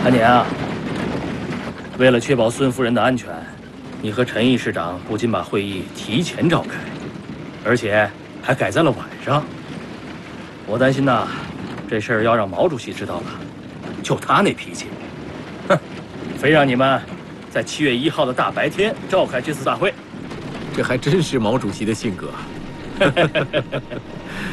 安年啊，为了确保孙夫人的安全，你和陈毅市长不仅把会议提前召开，而且还改在了晚上。我担心呐，这事儿要让毛主席知道了，就他那脾气，哼，非让你们在7月1号的大白天召开这次大会。 这还真是毛主席的性格。